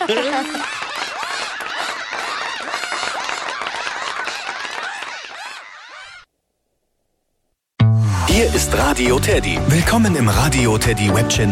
Hier ist Radio Teddy. Willkommen im Radio Teddy Web Channel.